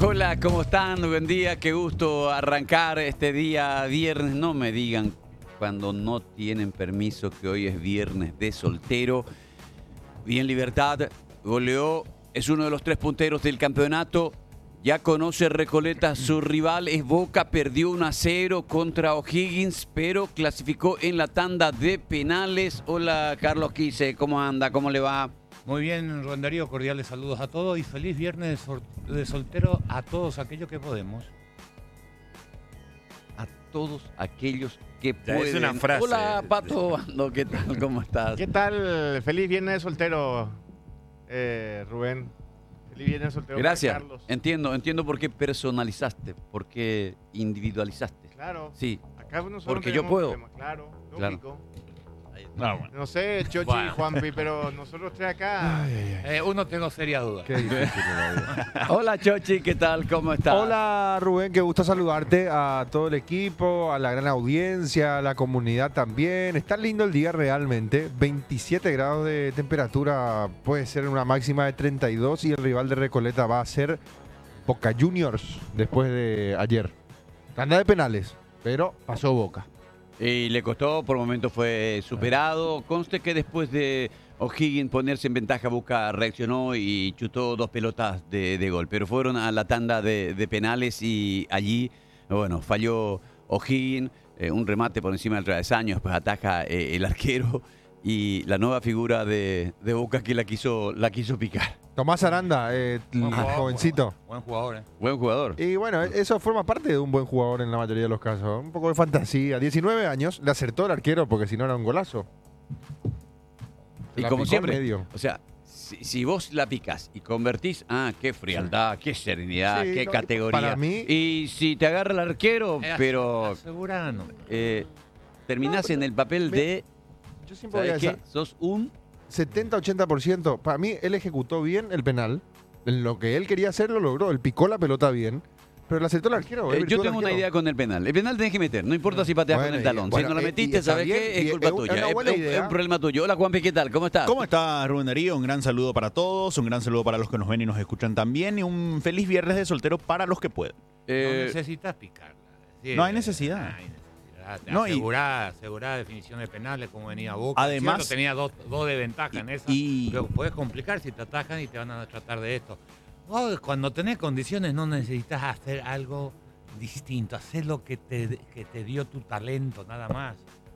Hola, ¿cómo están? Buen día, qué gusto arrancar este día viernes. No me digan cuando no tienen permiso que hoy es viernes de soltero. Bien Libertad, goleó, es uno de los 3 punteros del campeonato. Ya conoce Recoleta, su rival es Boca, perdió 1-0 contra O'Higgins, pero clasificó en la tanda de penales. Hola Carlos Quise, ¿cómo anda? ¿Cómo le va? Muy bien, Rubén Darío, cordiales saludos a todos y feliz viernes de soltero a todos aquellos que podemos. A todos aquellos que Ya pueden. es una frase. Hola Pato, Bando, ¿qué tal? ¿Cómo estás? ¿Qué tal? Feliz viernes de soltero, Rubén. Feliz viernes de soltero. Gracias. Para Carlos. Entiendo por qué personalizaste, por qué individualizaste. Claro. Sí. Acá nosotros Porque yo tenemos puedo. problemas. Claro, Claro. lógico. No, bueno. No sé, Chochi Bueno. y Juanpi, pero nosotros tres acá. Uno tengo seria duda. Qué difícil la vida. Hola Chochi, ¿qué tal? ¿Cómo estás? Hola Rubén, qué gusto saludarte, a todo el equipo, a la gran audiencia, a la comunidad también. Está lindo el día realmente, 27 grados de temperatura, puede ser una máxima de 32 y el rival de Recoleta va a ser Boca Juniors después de ayer. Tanda de penales, pero pasó Boca. Y le costó, por momentos fue superado. Conste que después de O'Higgins ponerse en ventaja, Boca reaccionó y chutó 2 pelotas de gol. Pero fueron a la tanda de penales y allí, bueno, falló O'Higgins, un remate por encima del travesaño, después ataja el arquero y la nueva figura de Boca que la quiso picar. Tomás Aranda, el jovencito. Buen jugador, ¿eh? Buen jugador. Y bueno, eso forma parte de un buen jugador en la mayoría de los casos. Un poco de fantasía. 19 años, le acertó el arquero porque si no era un golazo. Y La como picó siempre, en medio. o sea, si vos la picás y convertís, qué frialdad, qué serenidad, Sí, qué no, categoría. para mí- Y si te agarra el arquero, pero Asegurano. terminás en el papel de, Yo siempre voy a ¿sabes qué? esa. Sos un... 70-80%. Para mí, él ejecutó bien el penal. En lo que él quería hacer, lo logró. Él picó la pelota bien. Pero le acertó el arquero. yo tengo una idea con el penal. El penal tenés que meter, no importa si pateas Buena con el idea. talón. Bueno, si no la y metiste, está ¿sabes bien, qué? y Es culpa es tuya. una buena idea. Es un problema tuyo. Hola Juanpi, ¿qué tal? ¿Cómo estás? ¿Cómo está Rubén Darío? Un gran saludo para todos, un gran saludo para los que nos ven y nos escuchan también y un feliz viernes de soltero para los que pueden. No necesitas picarla. Es decir, no hay necesidad. No hay necesidad. No, y- Asegurá definición de penales como venía Boca. Además- Cierto, tenía dos de ventaja en esa. Pero puedes complicar si te atajan y te van a tratar de esto. Vos, cuando tenés condiciones no necesitas hacer algo distinto. Hacer lo que te dio tu talento, nada más.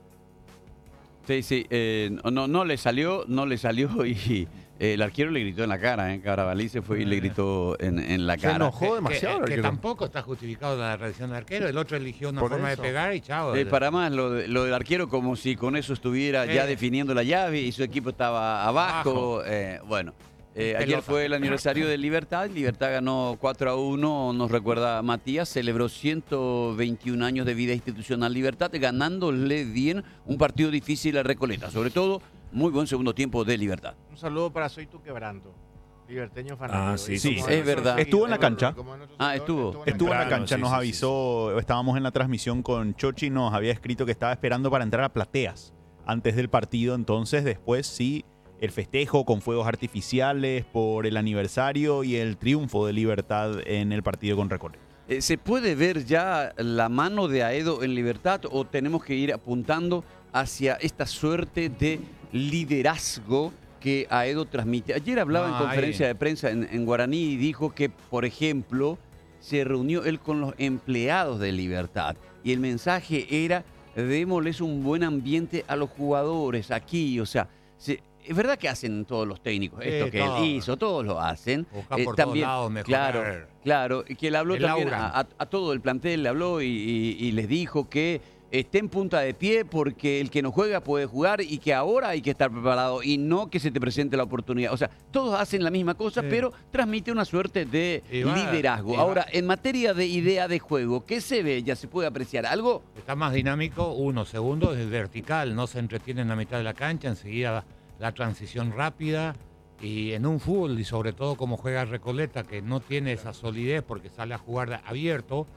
Sí, no le salió y el arquero le gritó en la cara, Carabalí se fue y le gritó en la Se cara. enojó demasiado el Que arquero. tampoco está justificado la reacción del arquero. El otro eligió una Por forma eso. de pegar y chao. Para más, lo del arquero como si con eso estuviera ya definiendo la llave y su equipo estaba abajo. Ayer Pelota. fue el aniversario de Libertad. Libertad ganó 4-1, nos recuerda Matías. Celebró 121 años de vida institucional Libertad, ganándole bien un partido difícil a Recoleta. Sobre todo, muy buen segundo tiempo de Libertad. Un saludo para Soy tu quebrando. Liberteño fanático. sí, Y sí, como es nuestro verdad. Estuvo en la seguidor, cancha. como nuestro Ah, seguidor, estuvo. Estuvo en la Temprano, cancha, sí, nos sí, avisó, estábamos en la transmisión con Chochi, nos había escrito que estaba esperando para entrar a plateas antes del partido, entonces después sí, el festejo con fuegos artificiales por el aniversario y el triunfo de Libertad en el partido con Recoleta. ¿Se puede ver ya la mano de Aedo en Libertad o tenemos que ir apuntando hacia esta suerte de liderazgo que Aedo transmite? Ayer hablaba en conferencia de prensa en Guaraní y dijo que, por ejemplo, se reunió él con los empleados de Libertad y el mensaje era: démosles un buen ambiente a los jugadores aquí. O sea, es verdad que hacen todos los técnicos esto que todo. él hizo, todos lo hacen. Buscar por todos lados mejorar. Claro, y que le habló El también aura. a todo el plantel, le habló y les dijo que esté en punta de pie porque el que no juega puede jugar y que ahora hay que estar preparado y no que se te presente la oportunidad. O sea, todos hacen la misma cosa, Sí. pero transmite una suerte de Y va, liderazgo. y va. Ahora, en materia de idea de juego, ¿qué se ve? ¿Ya se puede apreciar algo? Está más dinámico, segundo, es vertical, no se entretiene en la mitad de la cancha, enseguida la transición rápida y en un fútbol y sobre todo como juega Recoleta, que no tiene esa solidez porque sale a jugar abierto,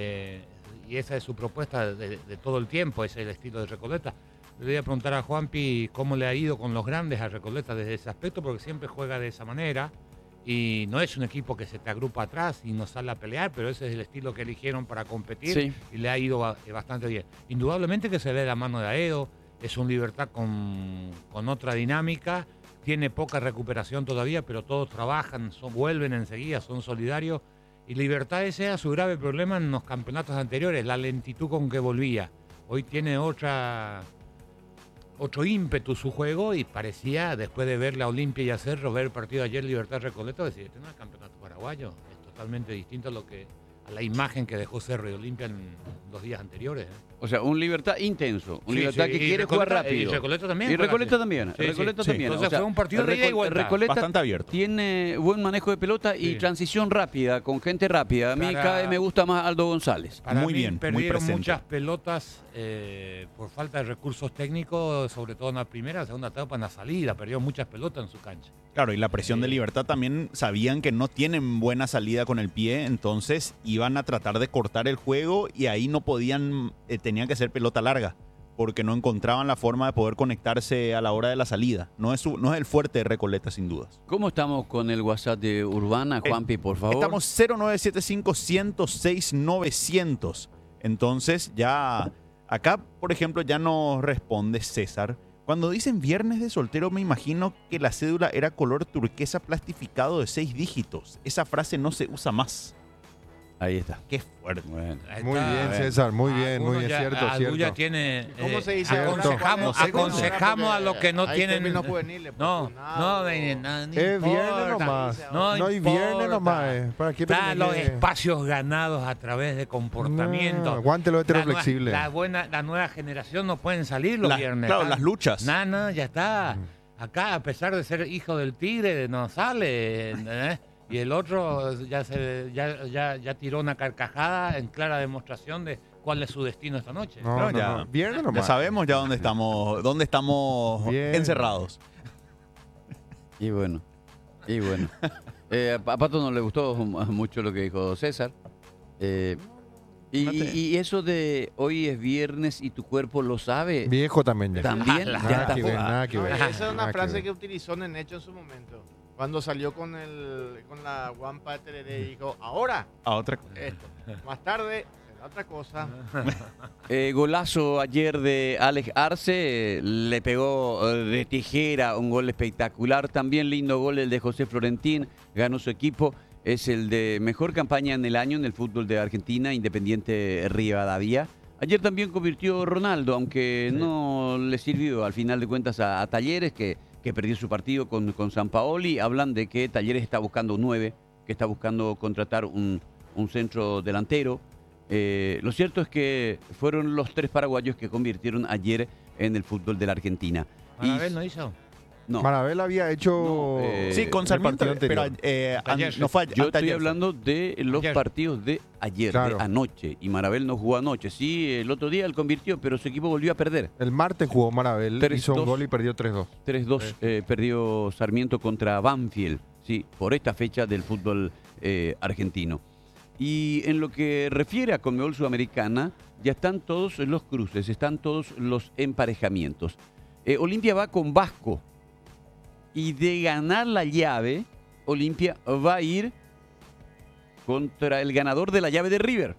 y esa es su propuesta de todo el tiempo, ese es el estilo de Recoleta. Le voy a preguntar a Juanpi cómo le ha ido con los grandes a Recoleta desde ese aspecto, porque siempre juega de esa manera y no es un equipo que se te agrupa atrás y no sale a pelear, pero ese es el estilo que eligieron para competir Sí. y le ha ido bastante bien. Indudablemente que se ve la mano de Aedo, es un Libertad con otra dinámica, tiene poca recuperación todavía, pero todos trabajan, vuelven enseguida, son solidarios. Y Libertad ese era su grave problema en los campeonatos anteriores, la lentitud con que volvía. Hoy tiene otro ímpetu su juego y parecía, después de ver la Olimpia y a Cerro, ver el partido de ayer Libertad Recoleta, decir, este no es el campeonato paraguayo, es totalmente distinto a la imagen que dejó Cerro y Olimpia en los días anteriores. O sea, un Libertad intenso, un Sí, Libertad sí, que y quiere jugar Recoleta- rápido. y Recoleta también Y juega Recoleta así. también. Sí, Recoleta sí. también. Entonces fue un partido de ida y vuelta. Recoleta Bastante abierto. tiene buen manejo de pelota y Sí. transición rápida, con gente rápida. A mí Para- cada vez me gusta más Aldo González. Para Muy mí bien, muy perdieron presente. muchas pelotas por falta de recursos técnicos, sobre todo en la primera, segunda etapa, en la salida. Perdió muchas pelotas en su cancha. Claro, y la presión de Sí. Libertad también sabían que no tienen buena salida con el pie, entonces iban a tratar de cortar el juego y ahí no podían, tenían que ser pelota larga, porque no encontraban la forma de poder conectarse a la hora de la salida. No es el fuerte de Recoleta, sin dudas. ¿Cómo estamos con el WhatsApp de Urbana, Juanpi, por favor? Estamos 0975-106-900. Entonces ya, acá, por ejemplo, ya nos responde César. Cuando dicen viernes de soltero, me imagino que la cédula era color turquesa plastificado de 6 dígitos. Esa frase no se usa más. Ahí está. Qué fuerte. Bueno. Ahí Muy está. bien, César, muy bien, Algunos muy bien, ya- cierto, Aldu ya cierto. tiene. ¿Cómo se dice ahora? Aconsejamos, No sé cómo. aconsejamos a los que no Hay tienen. términos juveniles, No, afortunado. no, Es no viernes importa. nomás. No No hay importa. viernes nomás. ¿Para qué Están los pretender? espacios ganados a través de comportamiento. No, aguante lo La nueva- heteroflexible. La nueva generación no pueden salir los viernes. Claro, Están- las luchas. No, ya está. Acá, a pesar de ser hijo del tigre, no sale. ¿entendés? Y el otro ya tiró una carcajada en clara demostración de cuál es su destino esta noche. No, No, no, ya- no. Viernes Ya nomás. sabemos ya dónde estamos Bien. encerrados. Y bueno. A Pato no le gustó mucho lo que dijo César. Y eso de hoy es viernes y tu cuerpo lo sabe, Viejo también ya. también ya Nada está que ver, nada que No, ver. esa es una nada frase ver. que utilizó Nenecho en su momento. Cuando salió con la guampa de Tereré y dijo, ahora, A otra esto. Más tarde, será otra cosa. Golazo ayer de Alex Arce, le pegó de tijera un gol espectacular. También lindo gol el de José Florentín, ganó su equipo. Es el de mejor campaña en el año en el fútbol de Argentina, Independiente Rivadavia. Ayer también convirtió Ronaldo, aunque no le sirvió al final de cuentas a Talleres, que perdió su partido con San Paoli. Hablan de que Talleres está buscando un 9, que está buscando contratar un centro delantero. Lo cierto es que fueron los 3 paraguayos que convirtieron ayer en el fútbol de la Argentina. ¿Marabel no hizo? No, Marabel había hecho. No, Sí, con el Sarmiento, partido pero anterior. Ayer, no fue yo estoy anteayer. hablando de los Ayer. partidos de ayer, Claro. de anoche. Y Marabel no jugó anoche. Sí, el otro día él convirtió, pero su equipo volvió a perder. El martes jugó Marabel, 3-2. hizo un gol y perdió 3-2. 3-2 perdió Sarmiento contra Banfield, sí, por esta fecha del fútbol argentino. Y en lo que refiere a Conmebol Sudamericana, ya están todos los cruces, están todos los emparejamientos. Olimpia va con Vasco. Y de ganar la llave, Olimpia va a ir contra el ganador de la llave de River.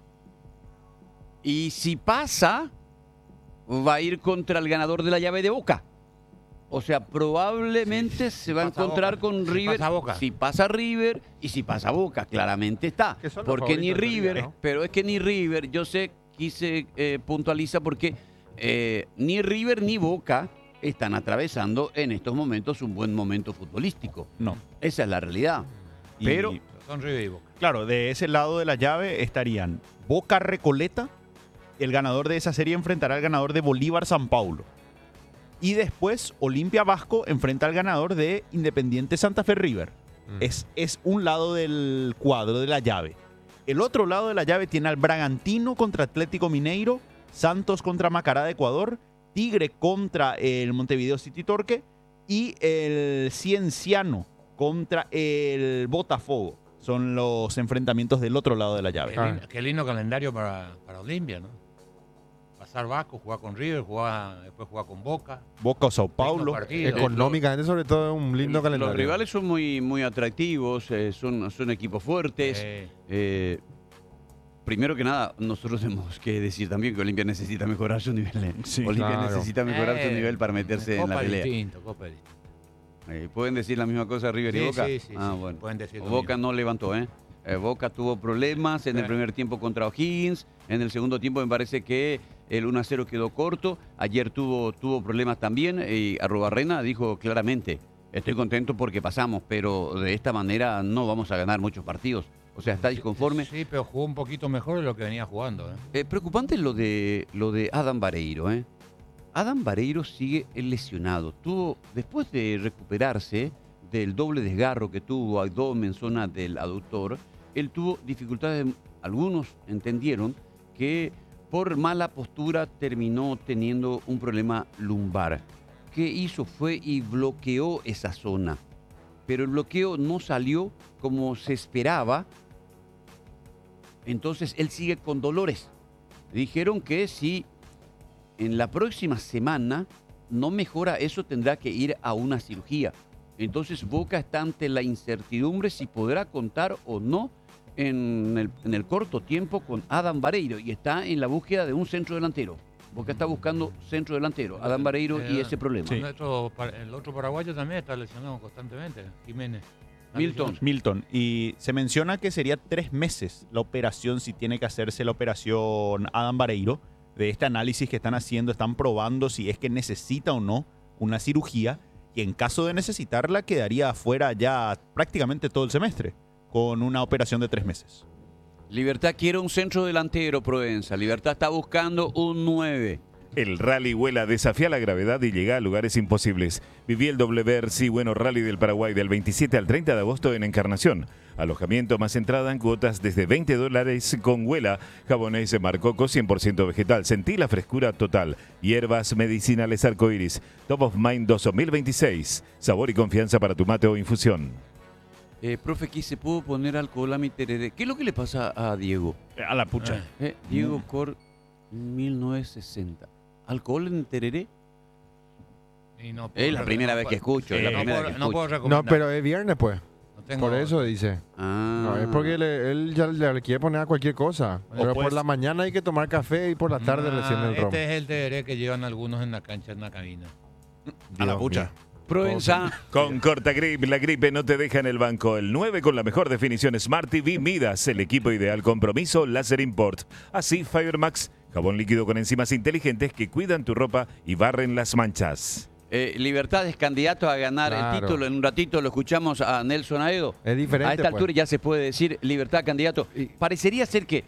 Y si pasa, va a ir contra el ganador de la llave de Boca. O sea, probablemente se va a pasa encontrar Boca. con Si River. pasa Boca. Si pasa River y si pasa Boca, claramente está. Que son los Porque ni favoritos de River, Liga, ¿no? pero es que ni River, yo sé, quise puntualiza porque ni River ni Boca están atravesando en estos momentos un buen momento futbolístico. No. Esa es la realidad. Y, Pero Son River y Boca. claro, de ese lado de la llave estarían Boca Recoleta. El ganador de esa serie enfrentará al ganador de Bolívar San Paulo. Y después Olimpia Vasco enfrenta al ganador de Independiente Santa Fe River. Es un lado del cuadro de la llave. El otro lado de la llave tiene al Bragantino contra Atlético Mineiro, Santos contra Macará de Ecuador, Tigre contra el Montevideo City Torque y el Cienciano contra el Botafogo. Son los enfrentamientos del otro lado de la llave. Qué lindo calendario para Olimpia, ¿no? pasar Vasco, jugar con River, después jugar con Boca. Boca o Sao Paulo. Lindo partido. Económicamente, sobre todo, es un lindo calendario. Los rivales son muy atractivos, son equipos fuertes. Primero que nada, nosotros tenemos que decir también que Olimpia necesita mejorar su nivel. Sí, Olimpia claro. necesita mejorar su nivel para meterse en la Copa pelea. Copa distinto. ¿Pueden decir la misma cosa River y Sí, Boca? sí, Bueno. pueden decir lo Boca mismo. no levantó, ¿eh? Boca tuvo problemas en el primer tiempo contra O'Higgins. En el segundo tiempo me parece que el 1-0 quedó corto. Ayer tuvo problemas también. Y Arrubarrena dijo claramente, estoy contento porque pasamos, pero de esta manera no vamos a ganar muchos partidos. O sea, está disconforme. Sí, pero jugó un poquito mejor de lo que venía jugando. Preocupante lo de Adam Vareiro, ¿eh? Adam Vareiro sigue lesionado. Después de recuperarse del doble desgarro que tuvo abdomen, zona del aductor, él tuvo dificultades. Algunos entendieron que por mala postura terminó teniendo un problema lumbar. ¿Qué hizo? Fue y bloqueó esa zona. Pero el bloqueo no salió como se esperaba. Entonces él sigue con dolores. Dijeron que si en la próxima semana no mejora eso, tendrá que ir a una cirugía. Entonces Boca está ante la incertidumbre si podrá contar o no en el corto tiempo con Adam Vareiro, y está en la búsqueda de un centro delantero. Boca está buscando centro delantero, Adam Vareiro y ese problema. Sí. El otro paraguayo también está lesionado constantemente, Jiménez. Milton. Y se menciona que sería 3 meses la operación, si tiene que hacerse la operación Adam Vareiro. De este análisis que están haciendo, están probando si es que necesita o no una cirugía, y en caso de necesitarla quedaría afuera ya prácticamente todo el semestre, con una operación de 3 meses. Libertad quiere un centro delantero, Provenza. Libertad está buscando un 9. El Rally Vuela desafía la gravedad y llega a lugares imposibles. Viví el WRC Bueno Rally del Paraguay del 27 al 30 de agosto en Encarnación. Alojamiento más entrada en cuotas desde $20 con Vuela. Japonés Marcoco 100% vegetal. Sentí la frescura total. Hierbas medicinales arcoiris. Top of Mind 2026. Sabor y confianza para tu mate o infusión. Profe, aquí se pudo poner alcohol a mi tereré. ¿Qué es lo que le pasa a Diego? A la pucha. Diego Cor 1960. ¿Alcohol en tereré? Y no Es la primera vez que escucho. Es la primera vez que no puedo escucho. recomendar. No, pero es viernes, pues. No tengo- Por eso dice. No, es porque él ya le quiere poner a cualquier cosa. Pero pues- por la mañana hay que tomar café y por la tarde recién el ron. Este es el tereré que llevan algunos en la cancha, en la cabina. A la Dios pucha. mío. Provenza. Con Cortagrip, la gripe no te deja en el banco. El 9 con la mejor definición Smart TV Midas, el equipo ideal compromiso Láser Import. Así Fibermax, jabón líquido con enzimas inteligentes que cuidan tu ropa y barren las manchas. Libertad es candidato a ganar Claro. el título. En un ratito lo escuchamos a Nelson Aedo. Es diferente, A esta pues. altura ya se puede decir Libertad candidato. Parecería ser que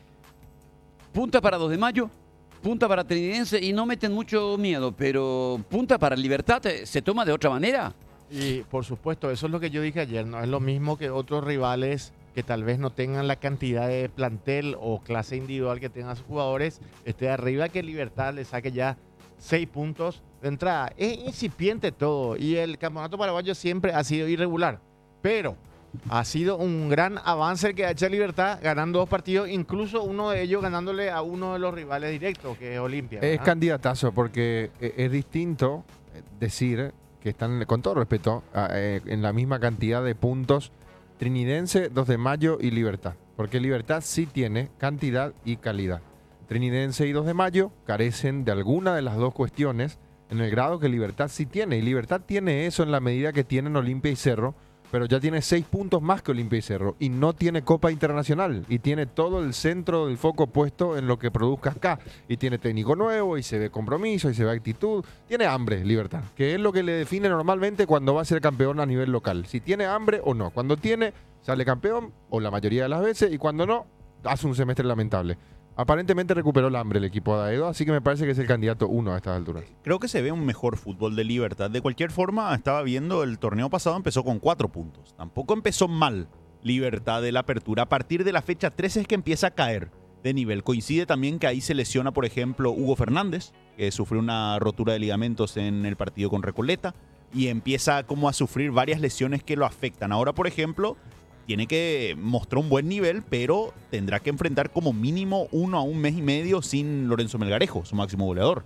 punta para 2 de mayo, punta para Trinidense y no meten mucho miedo, pero punta para Libertad se toma de otra manera. Y por supuesto, eso es lo que yo dije ayer, no es lo mismo que otros rivales que tal vez no tengan la cantidad de plantel o clase individual que tengan sus jugadores, esté arriba, que Libertad le saque ya 6 puntos de entrada. Es incipiente todo y el campeonato paraguayo siempre ha sido irregular, pero ha sido un gran avance el que ha hecho Libertad, ganando 2 partidos, incluso uno de ellos ganándole a uno de los rivales directos, que es Olimpia. Es ¿verdad? candidatazo porque es distinto decir que están, con todo respeto, en la misma cantidad de puntos Trinidense, 2 de mayo y Libertad. Porque Libertad sí tiene cantidad y calidad. Trinidense y 2 de mayo carecen de alguna de las dos cuestiones en el grado que Libertad sí tiene. Y Libertad tiene eso en la medida que tienen Olimpia y Cerro, pero ya tiene 6 puntos más que Olimpia y Cerro y no tiene Copa Internacional y tiene todo el centro del foco puesto en lo que produzca acá y tiene técnico nuevo y se ve compromiso y se ve actitud, tiene hambre Libertad, que es lo que le define normalmente cuando va a ser campeón a nivel local, si tiene hambre o no, cuando tiene sale campeón o la mayoría de las veces y cuando no hace un semestre lamentable. Aparentemente recuperó el hambre el equipo de Aedo, así que me parece que es el candidato 1 a estas alturas. Creo que se ve un mejor fútbol de Libertad. De cualquier forma, estaba viendo el torneo pasado, empezó con 4 puntos. Tampoco empezó mal Libertad de la apertura. A partir de la fecha 13 es que empieza a caer de nivel. Coincide también que ahí se lesiona, por ejemplo, Hugo Fernández, que sufrió una rotura de ligamentos en el partido con Recoleta, y empieza como a sufrir varias lesiones que lo afectan. Ahora, por ejemplo, tiene que mostrar un buen nivel, pero tendrá que enfrentar como mínimo 1 a 1 mes y medio sin Lorenzo Melgarejo, su máximo goleador.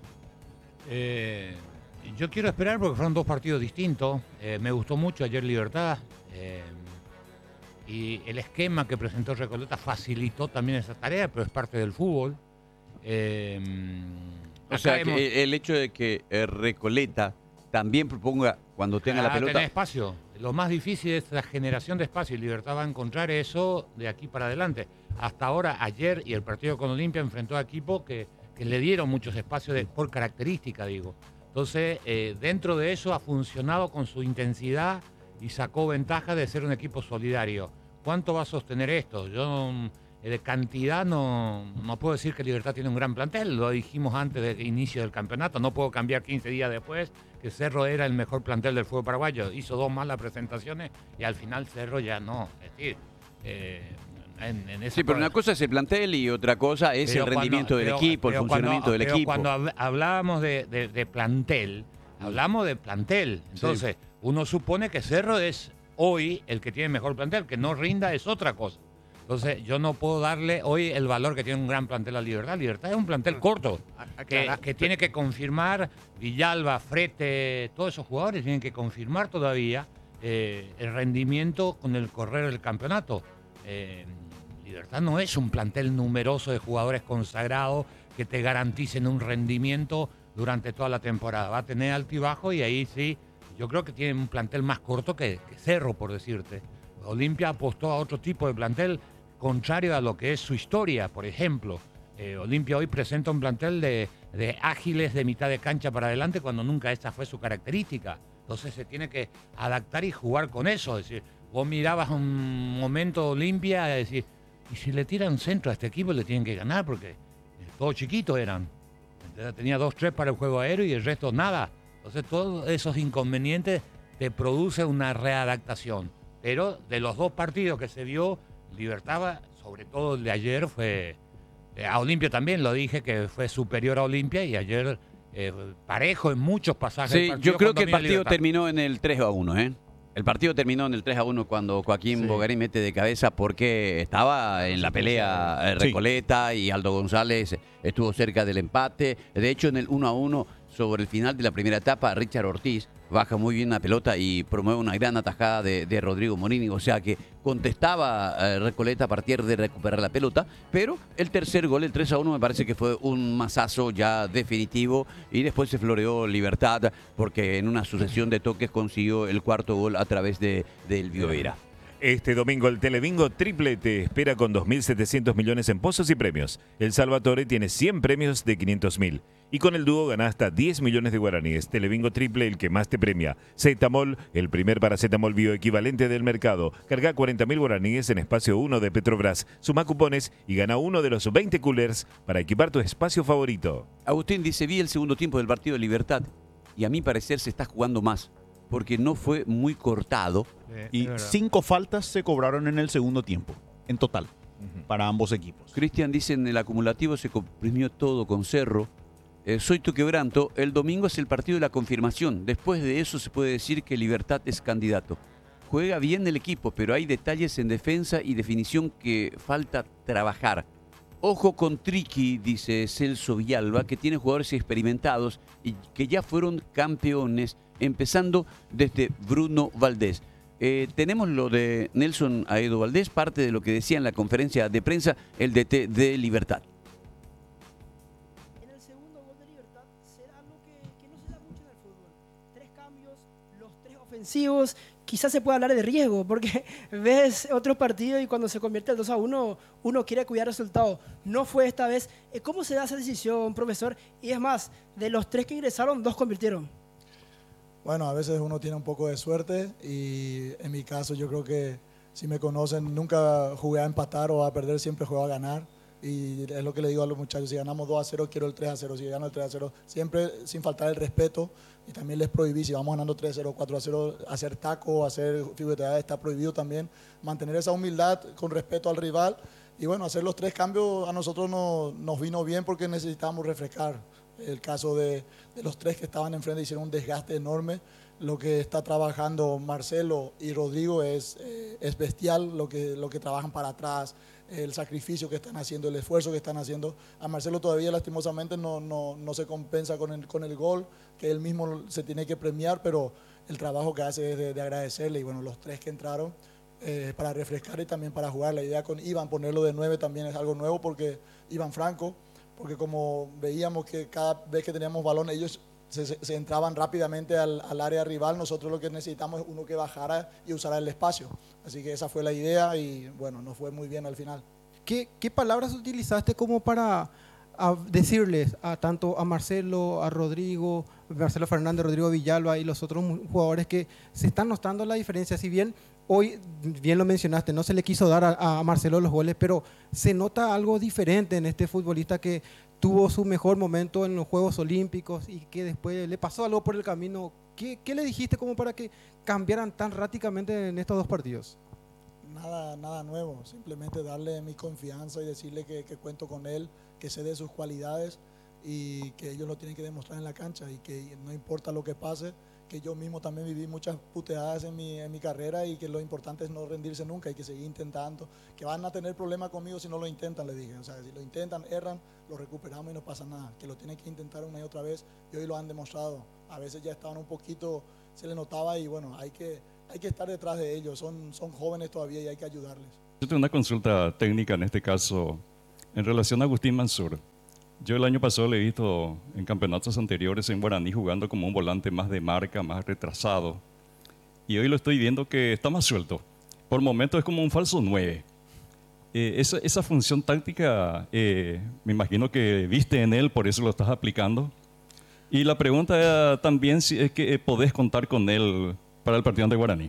Yo quiero esperar porque fueron 2 partidos distintos. Me gustó mucho ayer Libertad. Y el esquema que presentó Recoleta facilitó también esa tarea, pero es parte del fútbol. O sea, que el hecho de que Recoleta también proponga cuando tenga la pelota. Tener espacio. Lo más difícil es la generación de espacio y Libertad va a encontrar eso de aquí para adelante. Hasta ahora, ayer y el partido con Olimpia enfrentó a equipos que le dieron muchos espacios por característica, digo. Entonces, dentro de eso ha funcionado con su intensidad y sacó ventaja de ser un equipo solidario. ¿Cuánto va a sostener esto? Yo de cantidad no puedo decir que Libertad tiene un gran plantel, lo dijimos antes del inicio del campeonato, no puedo cambiar 15 días después que Cerro era el mejor plantel del fútbol paraguayo, hizo 2 malas presentaciones y al final Cerro ya no, es decir, sí, pero una cosa es el plantel y otra cosa es el rendimiento del equipo, el funcionamiento del equipo. Cuando hablábamos de plantel, hablamos de plantel, entonces uno supone que Cerro es hoy el que tiene mejor plantel, que no rinda es otra cosa. Entonces, yo no puedo darle hoy el valor que tiene un gran plantel a Libertad. Libertad es un plantel corto, que tiene que confirmar Villalba, Frete, todos esos jugadores tienen que confirmar todavía el rendimiento con el correr del campeonato. Libertad no es un plantel numeroso de jugadores consagrados que te garanticen un rendimiento durante toda la temporada. Va a tener altibajo y ahí sí, yo creo que tiene un plantel más corto que Cerro, por decirte. Olimpia apostó a otro tipo de plantel contrario a lo que es su historia, por ejemplo. Olimpia hoy presenta un plantel de ágiles de mitad de cancha para adelante cuando nunca esa fue su característica. Entonces se tiene que adaptar y jugar con eso. Es decir, vos mirabas un momento Olimpia y decir, y si le tiran centro a este equipo le tienen que ganar porque todos chiquitos eran. Tenía 2-3 para el juego aéreo y el resto nada. Entonces todos esos inconvenientes te producen una readaptación. Pero de los 2 partidos que se vio, Libertad, sobre todo el de ayer, fue... A Olimpia también lo dije, que fue superior a Olimpia y ayer parejo en muchos pasajes. Sí, yo creo que el partido terminó en el 3-1, ¿eh? El partido terminó en el 3-1 cuando Joaquín Bogarín mete de cabeza porque estaba en la pelea Recoleta y Aldo González estuvo cerca del empate. De hecho, en el 1-1, sobre el final de la primera etapa, Richard Ortiz baja muy bien la pelota y promueve una gran atajada de Rodrigo Morini. O sea que contestaba Recoleta a partir de recuperar la pelota. Pero el tercer gol, el 3-1, me parece que fue un mazazo ya definitivo. Y después se floreó Libertad porque en una sucesión de toques consiguió el 4º gol a través del Biovera. Este domingo el Telebingo Triple te espera con 2.700 millones en pozos y premios. El Salvatore tiene 100 premios de 500.000. Y con el dúo gana hasta 10 millones de guaraníes. Telebingo Triple, el que más te premia. Zetamol, el primer paracetamol bioequivalente del mercado. Carga 40.000 guaraníes en espacio 1 de Petrobras. Suma cupones y gana uno de los 20 coolers para equipar tu espacio favorito. Agustín dice, vi el segundo tiempo del partido de Libertad y a mi parecer se está jugando más porque no fue muy cortado. Y 5 faltas se cobraron en el segundo tiempo, en total, para ambos equipos. Cristian dice, en el acumulativo se comprimió todo con Cerro. Soy tu quebranto, el domingo es el partido de la confirmación. Después de eso se puede decir que Libertad es candidato. Juega bien el equipo, pero hay detalles en defensa y definición que falta trabajar. Ojo con Triqui, dice Celso Villalba, que tiene jugadores experimentados y que ya fueron campeones, empezando desde Bruno Valdés. Tenemos lo de Nelson Aedo Valdés, parte de lo que decía en la conferencia de prensa el DT de Libertad. En el segundo gol de Libertad se da algo que no se da mucho en el fútbol. 3 cambios, los 3 ofensivos. Quizás se puede hablar de riesgo, porque ves otros partidos y cuando se convierte el 2-1, uno quiere cuidar el resultado. No fue esta vez. ¿Cómo se da esa decisión, profesor? Y es más, de los 3 que ingresaron, 2 convirtieron. Bueno, a veces uno tiene un poco de suerte y en mi caso yo creo que si me conocen, nunca jugué a empatar o a perder, siempre juego a ganar. Y es lo que le digo a los muchachos, si ganamos 2-0 quiero el 3-0, si gano el 3-0, siempre sin faltar el respeto. Y también les prohibí, si vamos ganando 3-0, 4-0, hacer taco, hacer figura, está prohibido también. Mantener esa humildad con respeto al rival. Y bueno, hacer los 3 cambios a nosotros nos vino bien porque necesitábamos refrescar. El caso de los 3 que estaban enfrente hicieron un desgaste enorme. lo que está trabajando Marcelo y Rodrigo es bestial, lo que trabajan para atrás, el sacrificio que están haciendo, el esfuerzo que están haciendo. A Marcelo todavía lastimosamente no se compensa con el gol, que él mismo se tiene que premiar, pero el trabajo que hace es de agradecerle. Y bueno, los 3 que entraron para refrescar y también para jugar. La idea con Iván, ponerlo de 9 también es algo nuevo, porque Iván Franco, porque como veíamos que cada vez que teníamos balón ellos se entraban rápidamente al área rival, nosotros lo que necesitamos es uno que bajara y usara el espacio. Así que esa fue la idea y bueno, nos fue muy bien al final. ¿Qué palabras utilizaste como para decirles tanto a Marcelo, a Rodrigo, Marcelo Fernández, Rodrigo Villalba y los otros jugadores que se están notando la diferencia? Si bien hoy, bien lo mencionaste, no se le quiso dar a Marcelo los goles, pero se nota algo diferente en este futbolista que tuvo su mejor momento en los Juegos Olímpicos y que después le pasó algo por el camino. ¿Qué le dijiste como para que cambiaran tan radicalmente en estos 2 partidos? Nada nuevo, simplemente darle mi confianza y decirle que cuento con él, que sé de sus cualidades y que ellos lo tienen que demostrar en la cancha y que no importa lo que pase, que yo mismo también viví muchas puteadas en mi carrera y que lo importante es no rendirse nunca y que seguir intentando, que van a tener problemas conmigo si no lo intentan, le dije. O sea, si lo intentan, erran, lo recuperamos y no pasa nada, que lo tienen que intentar una y otra vez y hoy lo han demostrado. A veces ya estaban un poquito, se le notaba y bueno, hay que estar detrás de ellos, son jóvenes todavía y hay que ayudarles. Yo tengo una consulta técnica en este caso en relación a Agustín Mansur. Yo el año pasado le he visto en campeonatos anteriores en Guaraní jugando como un volante más de marca, más retrasado. Y hoy lo estoy viendo que está más suelto. Por momentos es como un falso 9. Esa función táctica me imagino que viste en él, por eso lo estás aplicando. Y la pregunta también si es que podés contar con él para el partido ante Guaraní.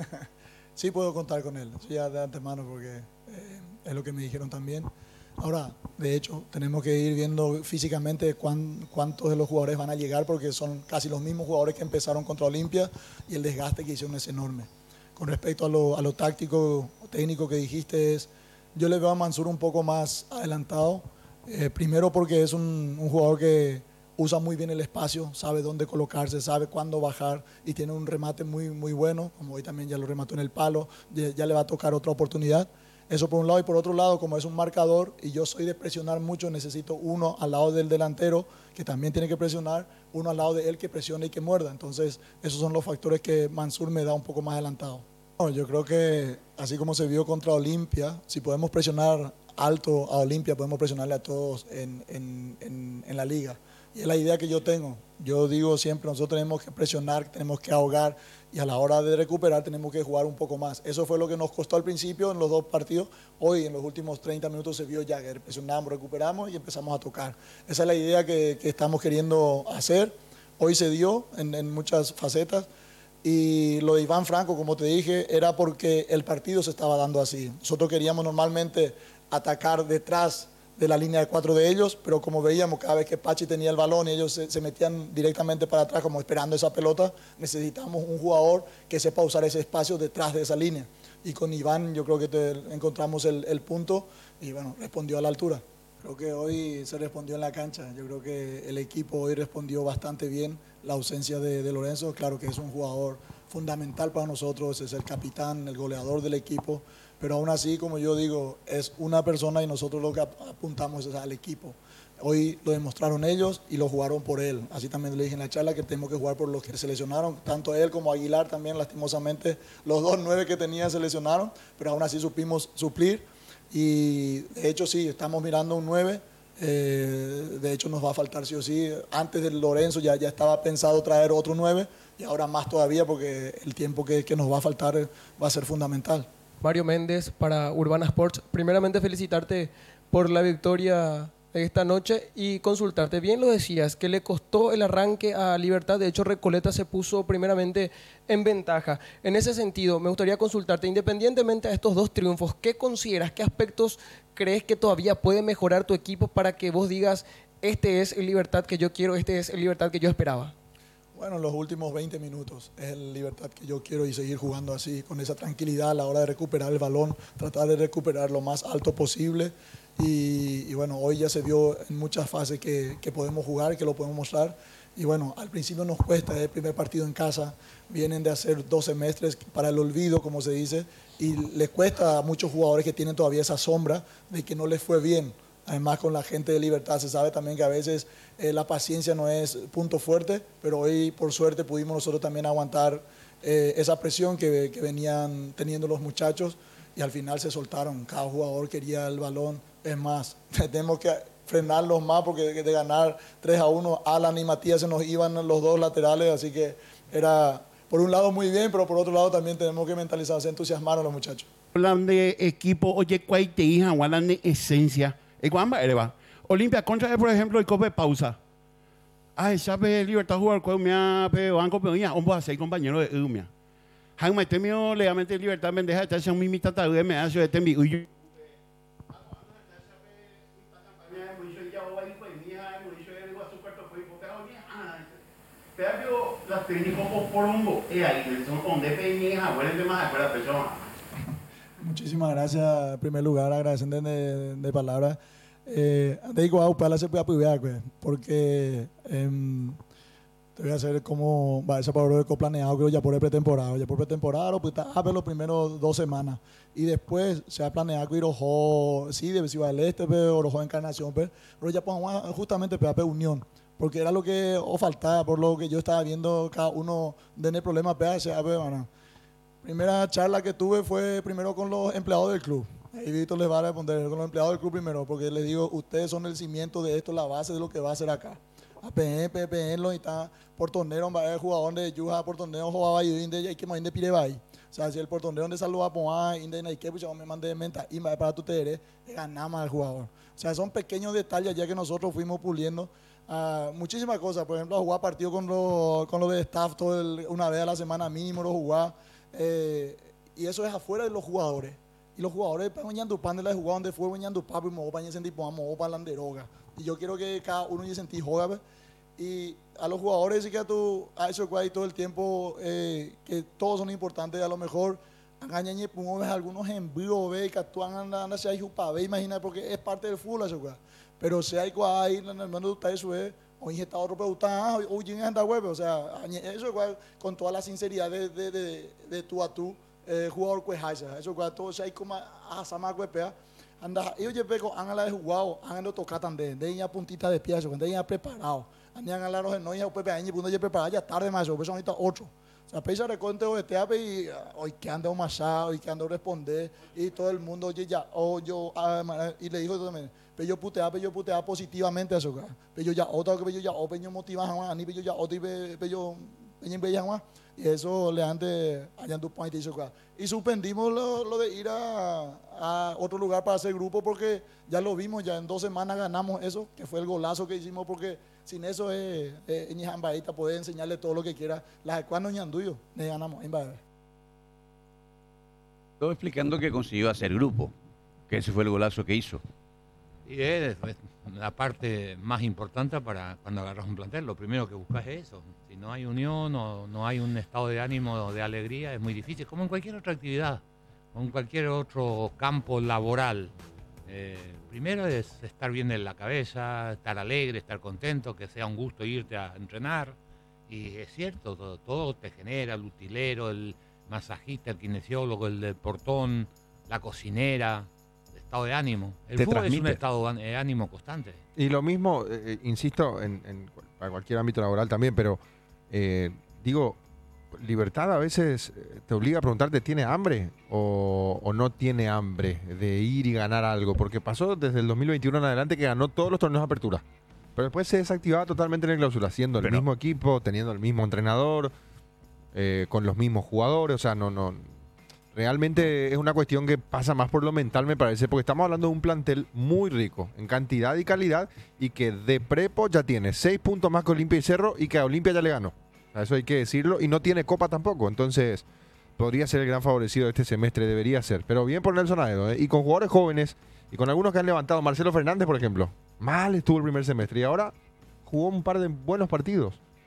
Sí puedo contar con él, eso ya de antemano porque es lo que me dijeron también. Ahora, de hecho, tenemos que ir viendo físicamente cuántos de los jugadores van a llegar porque son casi los mismos jugadores que empezaron contra Olimpia y el desgaste que hicieron es enorme. Con respecto a lo táctico, técnico que dijiste, yo le veo a Mansur un poco más adelantado. Primero porque es un jugador que usa muy bien el espacio, sabe dónde colocarse, sabe cuándo bajar y tiene un remate muy, muy bueno, como hoy también ya lo remató en el palo, ya le va a tocar otra oportunidad. Eso por un lado, y por otro lado, como es un marcador y yo soy de presionar mucho, necesito uno al lado del delantero que también tiene que presionar, uno al lado de él que presione y que muerda. Entonces, esos son los factores que Mansur me da un poco más adelantado. No, yo creo que así como se vio contra Olimpia, si podemos presionar alto a Olimpia, podemos presionarle a todos en la liga. Y es la idea que yo tengo. Yo digo siempre, nosotros tenemos que presionar, tenemos que ahogar y a la hora de recuperar tenemos que jugar un poco más. Eso fue lo que nos costó al principio en los 2 partidos. Hoy en los últimos 30 minutos se vio ya que presionamos, recuperamos y empezamos a tocar. Esa es la idea que estamos queriendo hacer. Hoy se dio en muchas facetas. Y lo de Iván Franco, como te dije, era porque el partido se estaba dando así. Nosotros queríamos normalmente atacar detrás de la línea de 4 de ellos, pero como veíamos cada vez que Pachi tenía el balón y ellos se metían directamente para atrás como esperando esa pelota, necesitamos un jugador que sepa usar ese espacio detrás de esa línea. Y con Iván yo creo que encontramos el punto y bueno, respondió a la altura. Creo que hoy se respondió en la cancha, yo creo que el equipo hoy respondió bastante bien. La ausencia de Lorenzo, claro que es un jugador fundamental para nosotros, es el capitán, el goleador del equipo, pero aún así, como yo digo, es una persona y nosotros lo que apuntamos es al equipo. Hoy lo demostraron ellos y lo jugaron por él. Así también le dije en la charla que tenemos que jugar por los que se lesionaron, tanto él como Aguilar también, lastimosamente, los 2 9 que tenía se lesionaron, pero aún así supimos suplir y de hecho sí, estamos mirando un 9. De hecho nos va a faltar sí o sí. Antes de Lorenzo ya estaba pensado traer otro 9 y ahora más todavía porque el tiempo que nos va a faltar va a ser fundamental. Mario Méndez para Urbana Sports. Primeramente felicitarte por la victoria esta noche y consultarte. Bien lo decías, que le costó el arranque a Libertad. De hecho, Recoleta se puso primeramente en ventaja. En ese sentido, me gustaría consultarte, independientemente de estos 2 triunfos, ¿qué consideras, qué aspectos crees que todavía puede mejorar tu equipo para que vos digas, este es el Libertad que yo quiero, este es el Libertad que yo esperaba? Bueno, los últimos 20 minutos es el Libertad que yo quiero y seguir jugando así, con esa tranquilidad a la hora de recuperar el balón, tratar de recuperar lo más alto posible. Y bueno, hoy ya se vio en muchas fases que podemos jugar, que lo podemos mostrar. Y bueno, al principio nos cuesta, es el primer partido en casa, vienen de hacer 2 semestres para el olvido, como se dice, y les cuesta a muchos jugadores que tienen todavía esa sombra de que no les fue bien. Además, con la gente de Libertad se sabe también que a veces la paciencia no es punto fuerte, pero hoy por suerte pudimos nosotros también aguantar esa presión que venían teniendo los muchachos y al final se soltaron. Cada jugador quería el balón. Es más, tenemos que frenarlos más porque de ganar 3-1, Alan y Matías se nos iban los 2 laterales, así que era por un lado muy bien, pero por otro lado también tenemos que mentalizar, se entusiasmaron los muchachos. Hablan de equipo, oye, ¿cuál te hija? Hablan de esencia. Olimpia contra, por ejemplo, el cope pausa. Sabe Libertad jugar con mi banco, pero ya, vamos a ser compañeros de Umia. Jaime, este mío, legalmente Libertad Mendeja, está haciendo mi mitad de me hace este mi. Muchísimas gracias, en primer lugar, agradeciendo de palabras. Antes de que a se pueda porque te voy a hacer como va ese paro de coplaneado que ya por el pretemporada. Ya por pretemporada, pues está los primeros 2 semanas. Y después se ha planeado que Irojo, sí, de Ciudad del Este, pero Orojo Encarnación, pero ya pues justamente PAP Unión. Porque era lo que os faltaba, por lo que yo estaba viendo cada uno de el problema PAP, bueno. Primera charla que tuve fue primero con los empleados del club. Ahí Víctor les va a responder con los empleados del club primero, porque les digo, ustedes son el cimiento de esto, la base de lo que va a hacer acá. APN, PPN, lo está Portonero, el jugador de Yuja, Portonero, jugaba y hay que más de Pirebay. O sea, si el Portonero de Salud a Pomá, Inde Nike, pues me mandé de menta y para tu TR, ganamos al jugador. O sea, son pequeños detalles ya que nosotros fuimos puliendo. Muchísimas cosas, por ejemplo, jugar partido con los de staff una vez a la semana mínimo, lo jugar. Y eso es afuera de los jugadores. Y los jugadores para Ñandupán de la jugada donde fue Ñandupán y me para sentir para la Landeroga. Y yo quiero que cada uno se sentí joga. Y a los jugadores sí que a eso que hay todo el tiempo que todos son importantes. A lo mejor engañan algunos en vivo ve que actúan anda se hay jupabe, imagina porque es parte del fútbol eso. Pero si hay ahí no está eso es hoy está otro pregunta hoy anda web, o sea, eso con toda la sinceridad de tú a tú. Jugador que eso todo se hay como a sama que anda ellos llevé con han la jugado han lo tocar también de ella puntita de pie eso cuando ella preparado andan a la los no ya pepe año punto ya preparado ya tarde más eso ahorita 8 o sea pesa reconte o este y hoy que anda un masado y que anda responder y todo el mundo oye ya yo y le dijo también pero yo putea positivamente a eso pero yo ya otra que yo ya peño motiva a ni yo ya otro y yo peño y eso le antes allá en tu país y suspendimos lo de ir a otro lugar para hacer grupo porque ya lo vimos, ya en 2 semanas ganamos eso, que fue el golazo que hicimos porque sin eso en Jambaita poder enseñarle todo lo que quiera, las cuando ñanduyo, le ganamos en Bader. Todo explicando que consiguió hacer grupo, que ese fue el golazo que hizo. Y es la parte más importante para cuando agarras un plantel. Lo primero que buscas es eso. Si no hay unión o no hay un estado de ánimo, de alegría, es muy difícil, como en cualquier otra actividad, como en cualquier otro campo laboral. Primero es estar bien en la cabeza, estar alegre, estar contento, que sea un gusto irte a entrenar. Y es cierto, todo te genera, el utilero, el masajista, el kinesiólogo, el del portón, la cocinera, estado de ánimo. El fútbol transmite. Es un estado de ánimo constante. Y lo mismo, insisto, para cualquier ámbito laboral también, pero digo, Libertad a veces te obliga a preguntarte, ¿tiene hambre o no tiene hambre de ir y ganar algo? Porque pasó desde el 2021 en adelante que ganó todos los torneos de apertura. Pero después se desactivaba totalmente en el clausura, siendo el mismo equipo, teniendo el mismo entrenador, con los mismos jugadores, o sea, no. Realmente es una cuestión que pasa más por lo mental, me parece, porque estamos hablando de un plantel muy rico en cantidad y calidad y que de prepo ya tiene 6 puntos más que Olimpia y Cerro y que a Olimpia ya le ganó. A eso hay que decirlo y no tiene copa tampoco, entonces podría ser el gran favorecido de este semestre, debería ser. Pero bien por Nelson Aedo, y con jugadores jóvenes y con algunos que han levantado. Marcelo Fernández, por ejemplo, mal estuvo el primer semestre y ahora jugó un par de buenos partidos.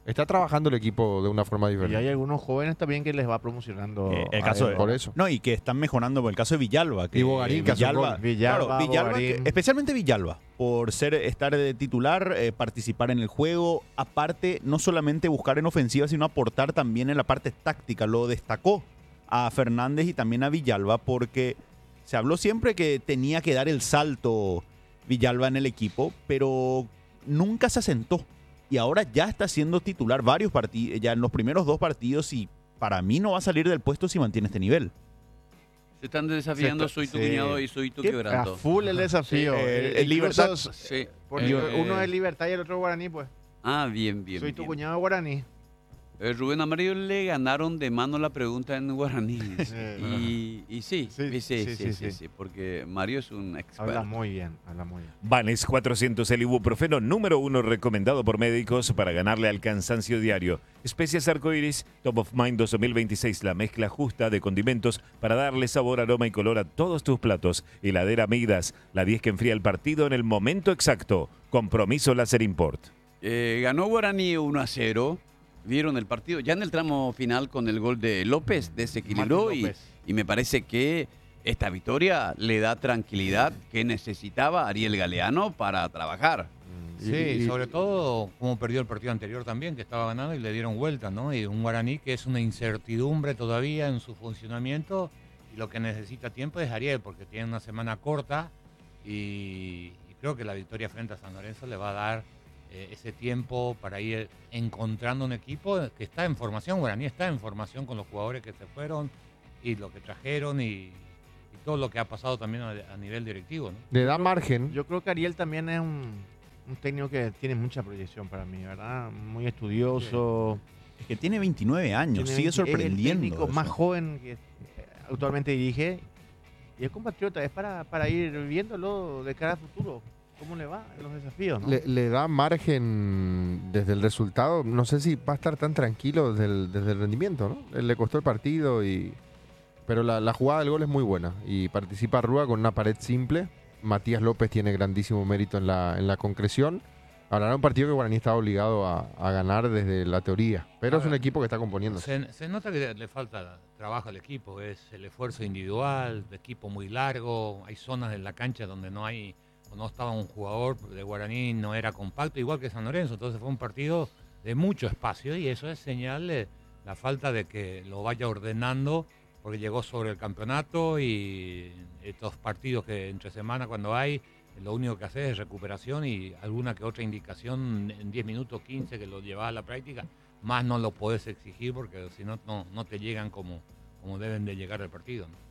Está trabajando el equipo de una forma Y diferente. hay algunos jóvenes también que les va promocionando. El a caso él, de, por eso. No, y que están mejorando por el caso de Villalba. Que Y Bogarín, que hace un gol. Villalba, Bogarín. Especialmente Villalba, por estar de titular, participar en el juego. Aparte, no solamente buscar en ofensiva, sino aportar también en la parte táctica. Lo destacó a Fernández y también a Villalba, porque se habló siempre que tenía que dar el salto Villalba en el equipo, pero nunca se asentó. Y ahora ya está siendo titular varios partidos, ya en los primeros 2 partidos, y para mí no va a salir del puesto si mantiene este nivel. Se están desafiando, soy tu cuñado y soy tu A quebranto. full el desafío. Sí, El Libertad. incluso, Sí. porque uno es Libertad y el otro Guaraní, pues. Ah, bien, bien. Soy tu bien. cuñado Guaraní. Rubén Amarillo le ganaron de mano la pregunta en guaraní. Y sí, sí, porque Mario es un experto. Habla muy bien, habla muy bien. Vanes 400, el ibuprofeno número 1 recomendado por médicos para ganarle al cansancio diario. Especias Arcoiris, Top of Mind 2026, la mezcla justa de condimentos para darle sabor, aroma y color a todos tus platos. Heladera Midas, la 10 que enfría el partido en el momento exacto. Compromiso Láser Import. Ganó Guaraní 1-0. Vieron el partido ya en el tramo final con el gol de López, desequilibró y me parece que esta victoria le da tranquilidad que necesitaba Ariel Galeano para trabajar. Sí, sobre todo como perdió el partido anterior también, que estaba ganando y le dieron vuelta, ¿no? Y un Guaraní que es una incertidumbre todavía en su funcionamiento y lo que necesita tiempo es Ariel, porque tiene una semana corta y creo que la victoria frente a San Lorenzo le va a dar ese tiempo para ir encontrando un equipo que está en formación. Guaraní está en formación con los jugadores que se fueron y lo que trajeron y todo lo que ha pasado también a nivel directivo, ¿no? Le da margen. Yo creo que Ariel también es un técnico que tiene mucha proyección para mí, ¿verdad? Muy estudioso. Es que tiene 29 años, sigue sorprendiendo. Es el técnico eso. más joven que actualmente dirige y es compatriota, es para ir viéndolo de cara a futuro. ¿Cómo le va en los desafíos? ¿No? Le da margen desde el resultado. No sé si va a estar tan tranquilo desde el rendimiento, ¿no? Le costó el partido, pero la jugada del gol es muy buena. Y participa Rúa con una pared simple. Matías López tiene grandísimo mérito en la concreción. Ahora era un partido que Guaraní estaba obligado a ganar desde la teoría. Pero es un equipo que está componiéndose. Se nota que le falta trabajo al equipo. Es el esfuerzo individual, de equipo muy largo. Hay zonas en la cancha donde no estaba un jugador de Guaraní, no era compacto, igual que San Lorenzo. Entonces fue un partido de mucho espacio y eso es señal de la falta de que lo vaya ordenando, porque llegó sobre el campeonato y estos partidos que entre semana cuando hay, lo único que hace es recuperación y alguna que otra indicación en 10 minutos, 15 que lo llevas a la práctica, más no lo podés exigir porque si no, no te llegan como deben de llegar al partido, ¿no?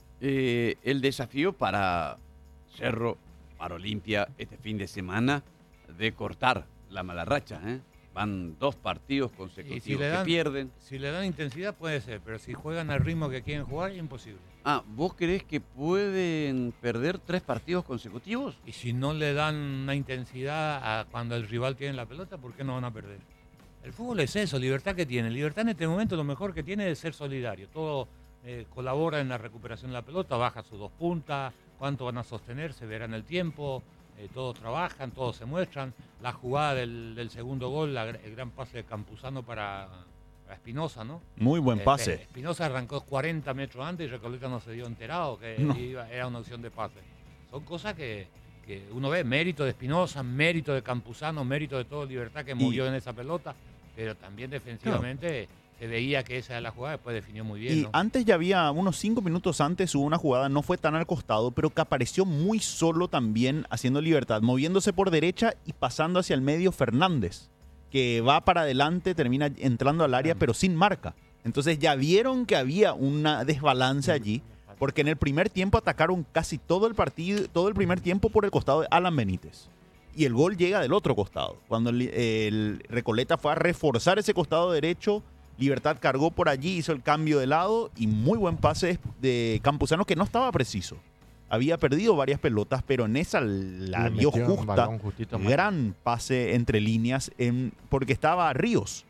El desafío para Cerro, para Olimpia este fin de semana, de cortar la mala racha, ¿eh? Van 2 partidos consecutivos que pierden. Si le dan intensidad puede ser, pero si juegan al ritmo que quieren jugar es imposible. ¿Vos creés que pueden perder 3 partidos consecutivos? Y si no le dan una intensidad cuando el rival tiene la pelota, ¿por qué no van a perder? El fútbol es eso, libertad que tiene. Libertad en este momento lo mejor que tiene es ser solidario. Todo colabora en la recuperación de la pelota, baja sus 2 puntas, cuánto van a sostener, se verá en el tiempo. Todos trabajan, todos se muestran. La jugada del segundo gol, el gran pase de Campuzano para Espinosa, ¿no? Muy buen pase. Espinosa arrancó 40 metros antes y Recoleta no se dio enterado que era una opción de pase. Son cosas que uno ve, mérito de Espinosa, mérito de Campuzano, mérito de todo Libertad que movió en esa pelota, pero también defensivamente se veía que esa era la jugada, después definió muy bien. Y ¿no? antes ya había, unos 5 minutos antes hubo una jugada, no fue tan al costado, pero que apareció muy solo también haciendo Libertad, moviéndose por derecha y pasando hacia el medio Fernández, que va para adelante, termina entrando al área, pero sin marca. Entonces ya vieron que había una desbalance allí, porque en el primer tiempo atacaron casi todo el partido, todo el primer tiempo por el costado de Alan Benítez. Y el gol llega del otro costado. Cuando el Recoleta fue a reforzar ese costado derecho, Libertad cargó por allí, hizo el cambio de lado y muy buen pase de Campuzano que no estaba preciso. Había perdido varias pelotas, pero en esa la dio justa. Gran pase entre líneas, porque estaba Ríos,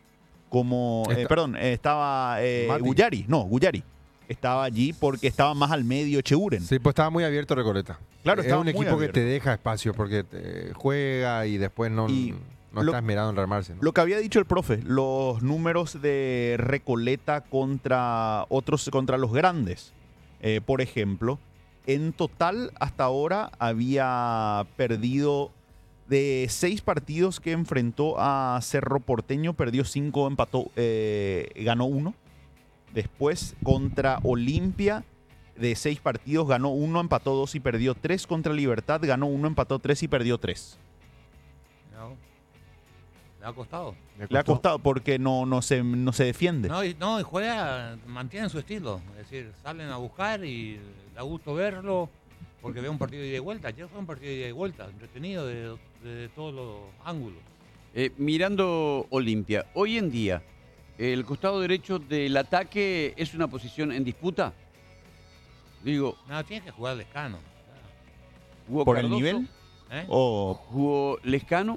estaba Guyari. No, Guyari. Estaba allí porque estaba más al medio Cheuren. Sí, pues estaba muy abierto Recoleta. Claro, es un equipo que te deja espacio porque juega y después no... No está esmerado en rearmarse, ¿no? Lo que había dicho el profe, los números de Recoleta contra los grandes. Por ejemplo, en total hasta ahora había perdido de 6 partidos que enfrentó a Cerro Porteño, perdió 5, empató, ganó 1. Después contra Olimpia, de 6 partidos ganó 1, empató 2 y perdió 3. Contra Libertad ganó 1, empató 3 y perdió 3. ¿Le ha costado? Le ha costado porque no se defiende. No, y juega, mantienen su estilo. Es decir, salen a buscar y da gusto verlo porque ve un partido de ida y vuelta. Ayer fue un partido de ida y vuelta, entretenido de todos los ángulos. Mirando Olimpia, hoy en día, ¿el costado derecho del ataque es una posición en disputa? Digo... No, tiene que jugar Lescano. ¿Jugó ¿Por Cardoso? el nivel? ¿Jugó Lescano?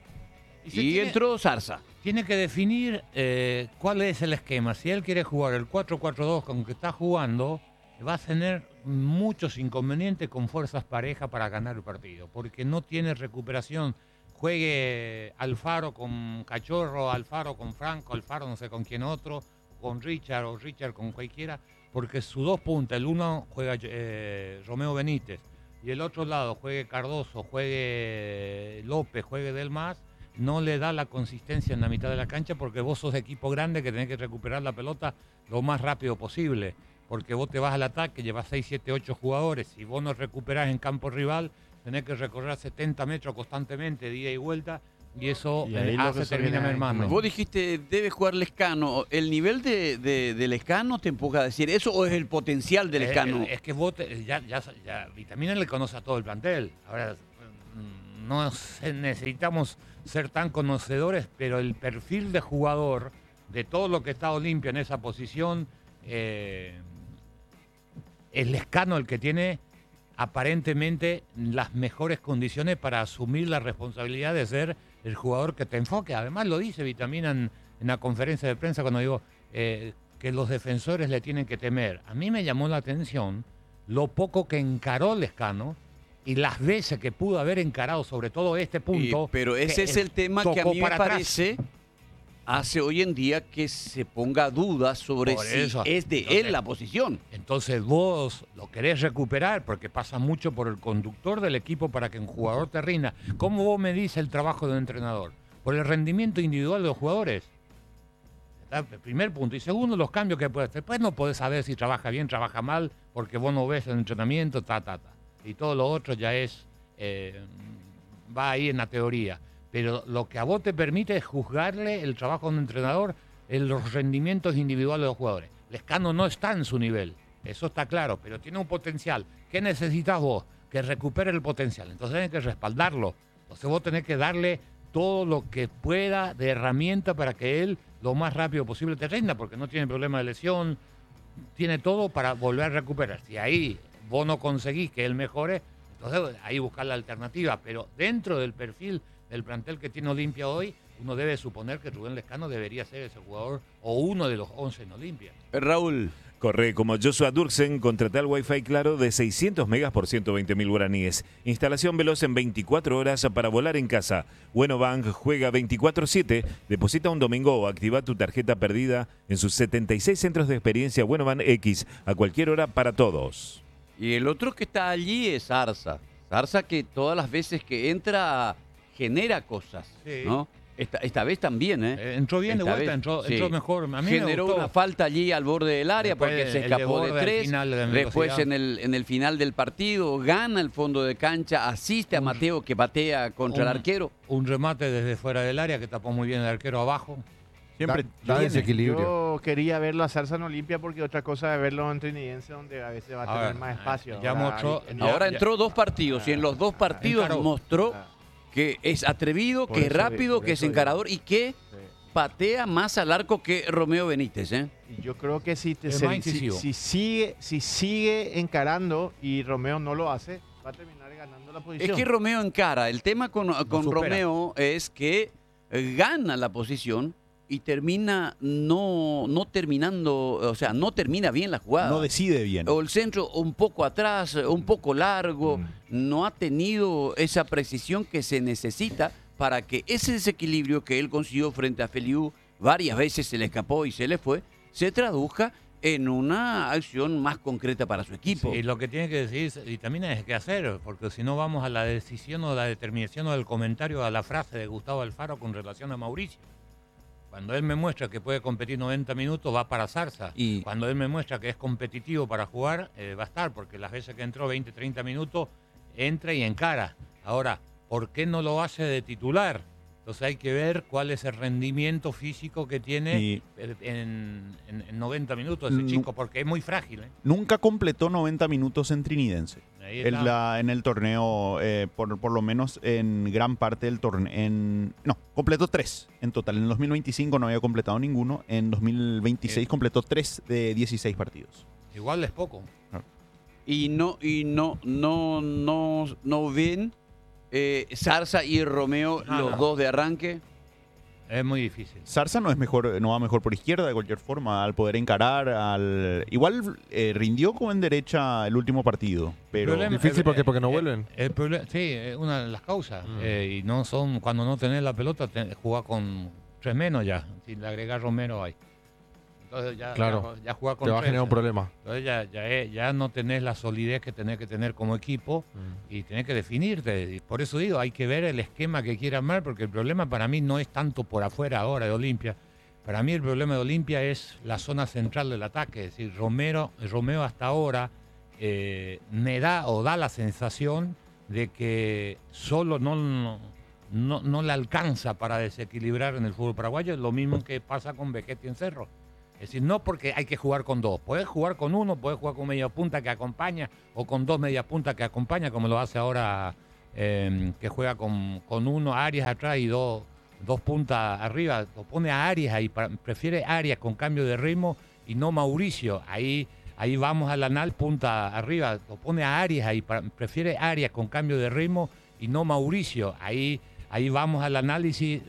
Y entró Zarza. Tiene que definir cuál es el esquema. Si él quiere jugar el 4-4-2 con que está jugando, va a tener muchos inconvenientes con fuerzas parejas para ganar el partido, porque no tiene recuperación. Juegue Alfaro con Cachorro, Alfaro con Franco, Alfaro no sé con quién otro, con Richard o Richard con cualquiera, porque sus dos puntas, el uno juega Romeo Benítez y el otro lado juegue Cardoso, juegue López, juegue Delmas, no le da la consistencia en la mitad de la cancha porque vos sos equipo grande que tenés que recuperar la pelota lo más rápido posible, porque vos te vas al ataque, llevas 6, 7, 8 jugadores, si vos no recuperás en campo rival, tenés que recorrer 70 metros constantemente, de ida y vuelta, y eso termina mermando. Vos dijiste, debe jugar Lescano. ¿El nivel de Lescano te empuja a decir eso o es el potencial de Lescano? Es que vos, ya Vitamina le conoce a todo el plantel. Ahora, no necesitamos ser tan conocedores, pero el perfil de jugador, de todo lo que está Olimpia en esa posición, es Lescano el que tiene aparentemente las mejores condiciones para asumir la responsabilidad de ser el jugador que te enfoque. Además lo dice Vitamina en la conferencia de prensa cuando digo que los defensores le tienen que temer. A mí me llamó la atención lo poco que encaró Lescano y las veces que pudo haber encarado, sobre todo este punto. Pero ese es el tema que a mí me parece hace hoy en día que se ponga dudas sobre si es de él la posición. Entonces vos lo querés recuperar porque pasa mucho por el conductor del equipo para que un jugador te rinda. ¿Cómo vos medís el trabajo de un entrenador? Por el rendimiento individual de los jugadores. El primer punto. Y segundo, los cambios que puedes hacer. Pues no podés saber si trabaja bien, trabaja mal, porque vos no ves el entrenamiento, Y todo lo otro ya es va ahí en la teoría. Pero lo que a vos te permite es juzgarle el trabajo de un entrenador en los rendimientos individuales de los jugadores. Lescano no está en su nivel, eso está claro, pero tiene un potencial. ¿Qué necesitas vos? Que recupere el potencial. Entonces tenés que respaldarlo. Entonces vos tenés que darle todo lo que pueda de herramienta para que él lo más rápido posible te rinda, porque no tiene problema de lesión, tiene todo para volver a recuperar. Si ahí vos no conseguís que él mejore, entonces ahí buscar la alternativa. Pero dentro del perfil del plantel que tiene Olimpia hoy, uno debe suponer que Rubén Lescano debería ser ese jugador o uno de los 11 en Olimpia. Raúl. Corre como Joshua Durksen, contrata el Wi-Fi claro de 600 megas por 120.000 guaraníes. Instalación veloz en 24 horas para volar en casa. Bueno Bank juega 24/7. Deposita un domingo o activa tu tarjeta perdida en sus 76 centros de experiencia Bueno Bank X a cualquier hora para todos. Y el otro que está allí es Zarza. Zarza que todas las veces que entra genera cosas, sí, ¿no? Esta vez también, ¿eh? Entró bien esta de vuelta, entró mejor. A mí generó me gustó. una falta allí al borde del área Después porque se escapó de 3. Después en el final del partido gana el fondo de cancha, asiste a Mateo que patea contra el arquero. Un remate desde fuera del área que tapó muy bien el arquero abajo. Siempre da desequilibrio. Yo quería verlo a Zarza en Olimpia porque otra cosa es verlo en Trinidense donde a veces va a tener más espacio. Ahora entró 2 partidos y en los 2 partidos mostró que es atrevido, que es rápido, que es encarador y que patea más al arco que Romeo Benítez, ¿eh? Y yo creo que si sigue encarando y Romeo no lo hace, va a terminar ganando la posición. Es que Romeo encara. El tema con Romeo es que gana la posición y termina no terminando, o sea, no termina bien la jugada. No decide bien. O el centro un poco atrás, un poco largo, no ha tenido esa precisión que se necesita para que ese desequilibrio que él consiguió frente a Feliu, varias veces se le escapó y se le fue, se traduzca en una acción más concreta para su equipo. Y lo que tiene que decir, y también es que hacer, porque si no vamos a la decisión o la determinación o del comentario a la frase de Gustavo Alfaro con relación a Mauricio. Cuando él me muestra que puede competir 90 minutos, va para Zarza. Y cuando él me muestra que es competitivo para jugar, va a estar, porque las veces que entró 20, 30 minutos, entra y encara. Ahora, ¿por qué no lo hace de titular? Entonces hay que ver cuál es el rendimiento físico que tiene en 90 minutos ese chico, porque es muy frágil. Nunca completó 90 minutos en Trinidense. En el torneo, por lo menos en gran parte del torneo. No, completó 3 en total. En 2025 no había completado ninguno. En 2026 completó 3 de 16 partidos. Igual es poco. Y no ven Zarza y Romeo, los dos de arranque. Es muy difícil. Zarza no va mejor por izquierda de cualquier forma, al poder encarar, igual rindió como en derecha el último partido, pero difícil porque no vuelven. El problema, sí, es una de las causas. Y no son, cuando no tenés la pelota, jugás con 3 menos ya, si le agregás Romero ahí. Entonces ya juega con te va a 3, generar un problema. Entonces ya no tenés la solidez que tenés que tener como equipo y tenés que definirte. Y por eso digo, hay que ver el esquema que quiera armar, porque el problema para mí no es tanto por afuera ahora de Olimpia. Para mí el problema de Olimpia es la zona central del ataque. Es decir, Romeo hasta ahora me da la sensación de que solo no le alcanza para desequilibrar en el fútbol paraguayo. Es lo mismo que pasa con Vegetti en Cerro. Es decir, no porque hay que jugar con 2. Puedes jugar con 1, puedes jugar con media punta que acompaña o con 2 media punta que acompaña, como lo hace ahora que juega con 1 Arias atrás y 2 puntas arriba. Lo pone a Arias ahí, prefiere Arias con cambio de ritmo y no Mauricio. Ahí vamos al anal punta arriba. Lo pone a Arias ahí, prefiere Arias con cambio de ritmo y no Mauricio. Ahí vamos al análisis